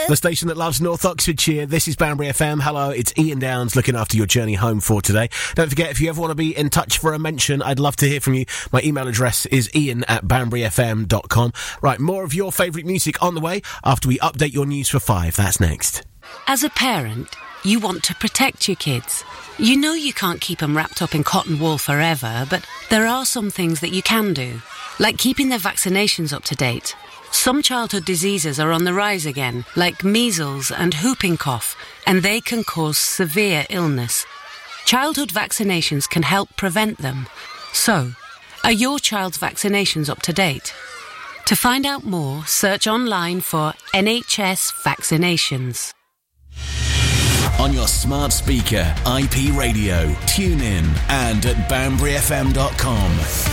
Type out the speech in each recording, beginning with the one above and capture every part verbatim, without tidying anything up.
The station that loves North Oxfordshire. This is Banbury F M. Hello, it's Ian Downs looking after your journey home for today. Don't forget, if you ever want to be in touch for a mention, I'd love to hear from you. My email address is ian at banbury f m dot com. Right, more of your favourite music on the way after we update your news for five. That's next. As a parent, you want to protect your kids. You know you can't keep them wrapped up in cotton wool forever, but there are some things that you can do, like keeping their vaccinations up to date. Some childhood diseases are on the rise again, like measles and whooping cough, and they can cause severe illness. Childhood vaccinations can help prevent them. So, are your child's vaccinations up to date? To find out more, search online for N H S vaccinations. On your smart speaker, I P radio, tune in, and at banbury f m dot com.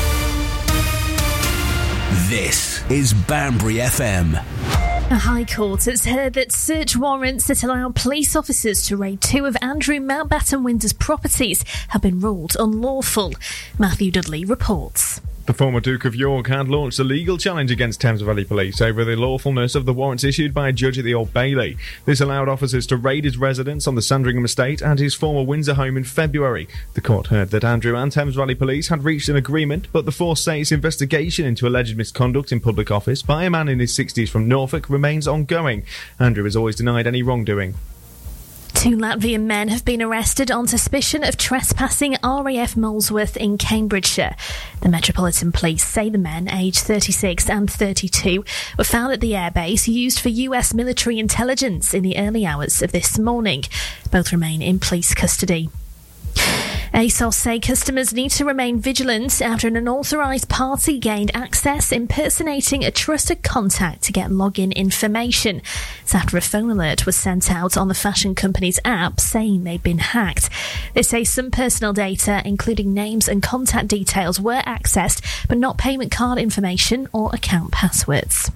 This is Banbury F M. A High Court has heard that search warrants that allowed police officers to raid two of Andrew Mountbatten Winder's properties have been ruled unlawful. Matthew Dudley reports. The former Duke of York had launched a legal challenge against Thames Valley Police over the lawfulness of the warrants issued by a judge at the Old Bailey. This allowed officers to raid his residence on the Sandringham estate and his former Windsor home in February. The court heard that Andrew and Thames Valley Police had reached an agreement, but the force say its investigation into alleged misconduct in public office by a man in his sixties from Norfolk remains ongoing. Andrew has always denied any wrongdoing. Two Latvian men have been arrested on suspicion of trespassing R A F Molesworth in Cambridgeshire. The Metropolitan Police say the men, aged thirty-six and thirty-two, were found at the airbase used for U S military intelligence in the early hours of this morning. Both remain in police custody. ASOS say customers need to remain vigilant after an unauthorised party gained access impersonating a trusted contact to get login information. It's after a phone alert was sent out on the fashion company's app saying they'd been hacked. They say some personal data, including names and contact details, were accessed, but not payment card information or account passwords.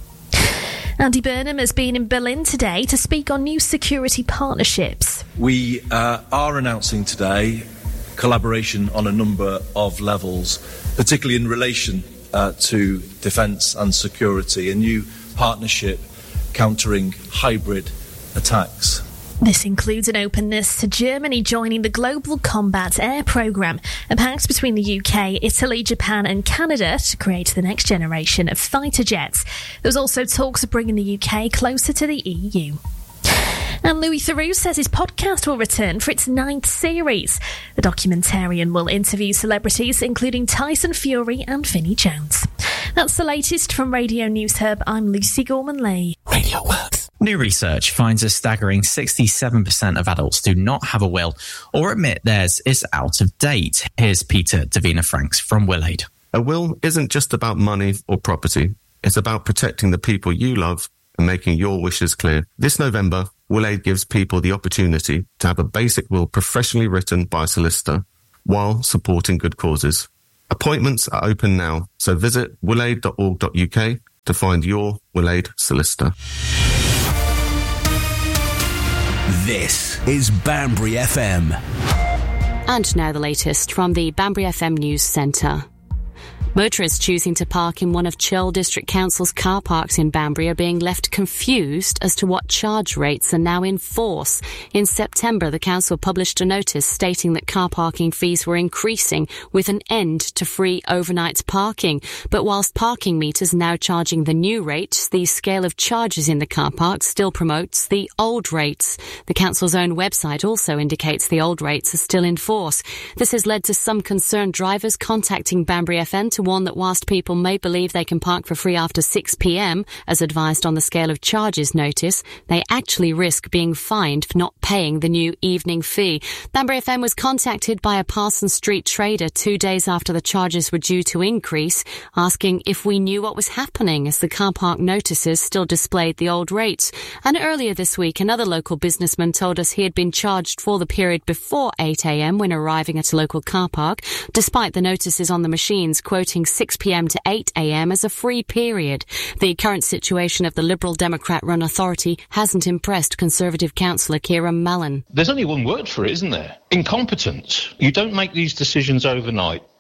Andy Burnham has been in Berlin today to speak on new security partnerships. We uh, are announcing today collaboration on a number of levels, particularly in relation uh, to defence and security, a new partnership countering hybrid attacks. This includes an openness to Germany joining the Global Combat Air Programme, a pact between the U K, Italy, Japan and Canada to create the next generation of fighter jets. There was also talks of bringing the U K closer to the E U. And Louis Theroux says his podcast will return for its ninth series. The documentarian will interview celebrities including Tyson Fury and Vinnie Jones. That's the latest from Radio News Hub. I'm Lucy Gorman-Leigh. Radio Works. New research finds a staggering sixty-seven percent of adults do not have a will or admit theirs is out of date. Here's Peter Davina-Franks from WillAid. A will isn't just about money or property. It's about protecting the people you love and making your wishes clear. This November, WillAid gives people the opportunity to have a basic will professionally written by a solicitor while supporting good causes. Appointments are open now, so visit willaid dot org dot u k to find your WillAid solicitor. This is Banbury F M. And now the latest from the Banbury F M News Centre. Motorists choosing to park in one of Churl District Council's car parks in Banbury are being left confused as to what charge rates are now in force. In September, the council published a notice stating that car parking fees were increasing with an end to free overnight parking. But whilst parking meters are now charging the new rates, the scale of charges in the car park still promotes the old rates. The council's own website also indicates the old rates are still in force. This has led to some concerned drivers contacting Banbury F M to warn that whilst people may believe they can park for free after six p m, as advised on the scale of charges notice, they actually risk being fined for not paying the new evening fee. Banbury F M was contacted by a Parsons Street trader two days after the charges were due to increase, asking if we knew what was happening as the car park notices still displayed the old rates. And earlier this week, another local businessman told us he had been charged for the period before eight a m when arriving at a local car park, despite the notices on the machines quoting six p m to eight a m as a free period. The current situation of the Liberal Democrat-run authority hasn't impressed Conservative councillor Kieran Mallon. There's only one word for it, isn't there? Incompetence. You don't make these decisions overnight.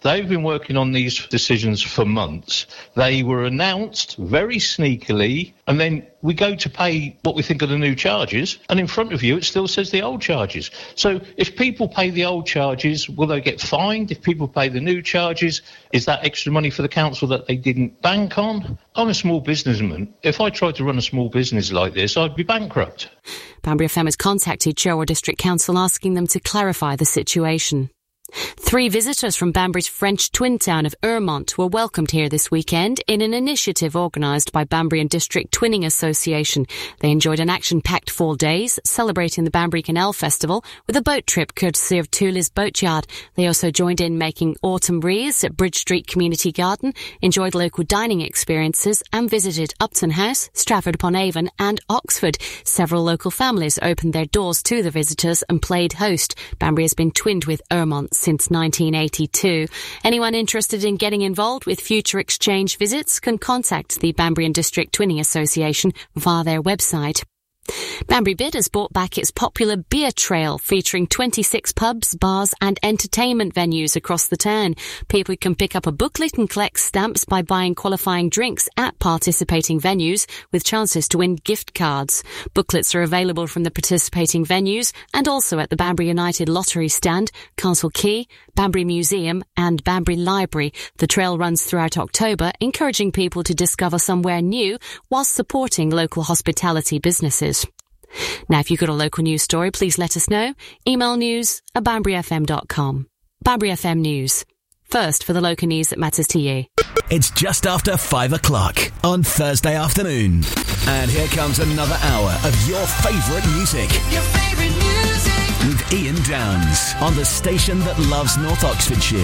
They've been working on these decisions for months. They were announced very sneakily, and then we go to pay what we think are the new charges, and in front of you it still says the old charges. So if people pay the old charges, will they get fined? If people pay the new charges, is that extra money for the council that they didn't bank on? I'm a small businessman. If I tried to run a small business like this, I'd be bankrupt. Banbury F M has contacted Sherwood District Council asking them to clarify the situation. Three visitors from Banbury's French twin town of Urmont were welcomed here this weekend in an initiative organised by Banbury and District Twinning Association. They enjoyed an action-packed four days, celebrating the Banbury Canal Festival with a boat trip courtesy of Tulis Boatyard. They also joined in making autumn wreaths at Bridge Street Community Garden, enjoyed local dining experiences and visited Upton House, Stratford-upon-Avon and Oxford. Several local families opened their doors to the visitors and played host. Banbury has been twinned with Urmont since nineteen eighty-two. Anyone interested in getting involved with future exchange visits can contact the Banbury and District Twinning Association via their website. Banbury Bid has brought back its popular beer trail featuring twenty-six pubs, bars and entertainment venues across the town. People can pick up a booklet and collect stamps by buying qualifying drinks at participating venues with chances to win gift cards. Booklets are available from the participating venues and also at the Banbury United Lottery Stand, Castle Quay, Banbury Museum and Banbury Library. The trail runs throughout October, encouraging people to discover somewhere new whilst supporting local hospitality businesses. Now, if you've got a local news story, please let us know. Email news at banbury f m dot com. Banbury F M News. First for the local news that matters to you. It's just after five o'clock on Thursday afternoon. And here comes another hour of your favourite music. Your favourite music. With Ian Downs on the station that loves North Oxfordshire.